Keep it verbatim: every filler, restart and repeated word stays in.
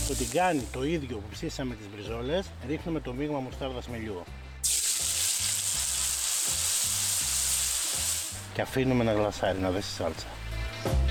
Το τιγκάνι το ίδιο που ψήσαμε τις μπριζόλες, ρίχνουμε το μείγμα μουστάρδας με λίγο. Και αφήνουμε να γλασάρει, να δέσει σάλτσα.